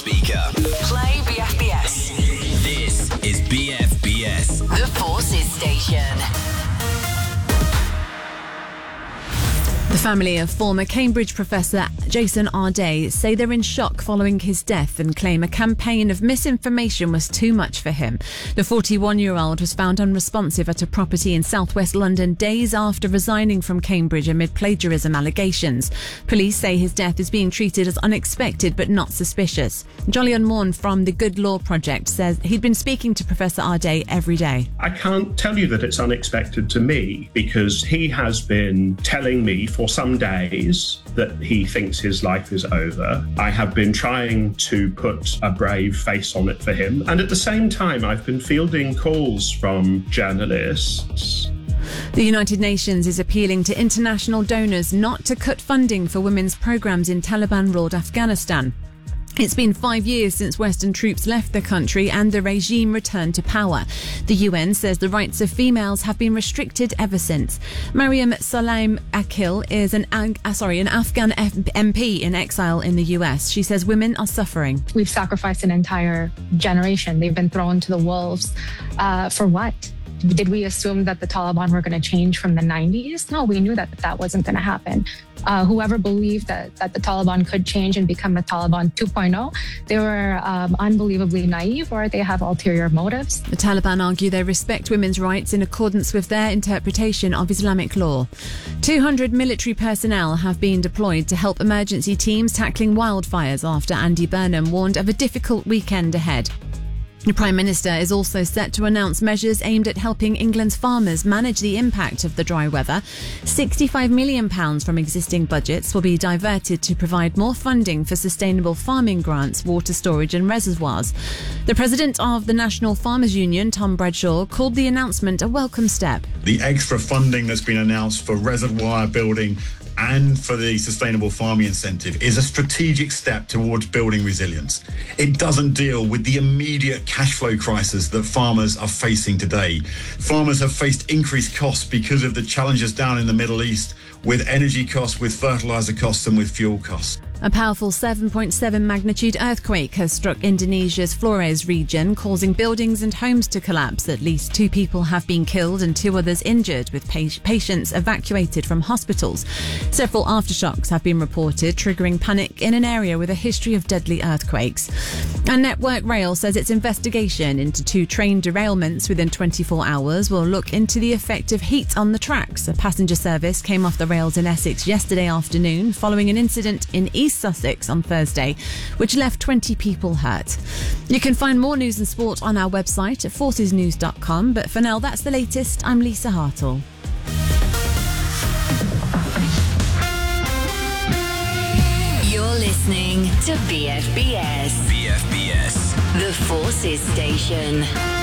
speaker. Play BFBS. This is BFBS. The Forces Station. The family of former Cambridge professor Jason Arday say they're in shock following his death and claim a campaign of misinformation was too much for him. The 41-year-old was found unresponsive at a property in southwest London days after resigning from Cambridge amid plagiarism allegations. Police say his death is being treated as unexpected but not suspicious. Jolyon Morn from the Good Law Project says he'd been speaking to Professor Arday every day. I can't tell you that it's unexpected to me because he has been telling me for some days that he thinks his life is over. I have been trying to put a brave face on it for him. And at the same time, I've been fielding calls from journalists. The United Nations is appealing to international donors not to cut funding for women's programmes in Taliban-ruled Afghanistan. It's been 5 years since Western troops left the country and the regime returned to power. The UN says the rights of females have been restricted ever since. Mariam Salaim Akil is an Afghan MP in exile in the US. She says women are suffering. We've sacrificed an entire generation. They've been thrown to the wolves. For what? Did we assume that the Taliban were going to change from the 90s? No, we knew that wasn't going to happen. Whoever believed that the Taliban could change and become a Taliban 2.0, they were unbelievably naive or they have ulterior motives. The Taliban argue they respect women's rights in accordance with their interpretation of Islamic law. 200 military personnel have been deployed to help emergency teams tackling wildfires after Andy Burnham warned of a difficult weekend ahead. The Prime Minister is also set to announce measures aimed at helping England's farmers manage the impact of the dry weather. £65 million from existing budgets will be diverted to provide more funding for sustainable farming grants, water storage and reservoirs. The President of the National Farmers Union, Tom Bradshaw, called the announcement a welcome step. The extra funding that's been announced for reservoir building and for the sustainable farming incentive is a strategic step towards building resilience. It doesn't deal with the immediate cash flow crisis that farmers are facing today. Farmers have faced increased costs because of the challenges down in the Middle East with energy costs, with fertiliser costs and with fuel costs. A powerful 7.7 magnitude earthquake has struck Indonesia's Flores region, causing buildings and homes to collapse. At least 2 people have been killed and 2 others injured, with patients evacuated from hospitals. Several aftershocks have been reported, triggering panic in an area with a history of deadly earthquakes. And Network Rail says its investigation into 2 train derailments within 24 hours will look into the effect of heat on the tracks. A passenger service came off the rails in Essex yesterday afternoon following an incident in East Sussex on Thursday, which left 20 people hurt. You can find more news and sport on our website at forcesnews.com, but for now, that's the latest. I'm Lisa Hartle. You're listening to BFBS. BFBS. The Forces Station.